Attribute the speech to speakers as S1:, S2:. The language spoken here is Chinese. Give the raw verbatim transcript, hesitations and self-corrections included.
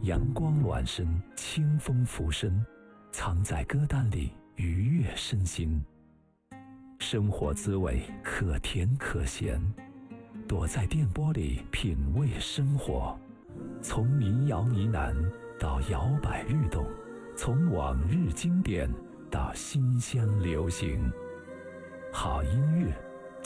S1: 阳光暖身，清风拂身，藏在歌单里愉悦身心。生活滋味可甜可咸，躲在电波里品味生活。从民谣呢喃到摇摆律动，从往日经典到新鲜流行。好音乐